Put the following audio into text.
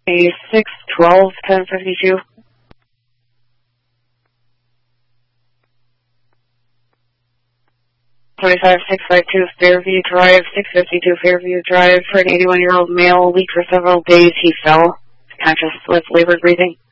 A 612-1052. $25,652 Fairview Drive, 652 Fairview Drive, for an 81-year-old male. Weak for several days. He fell, conscious with labored breathing.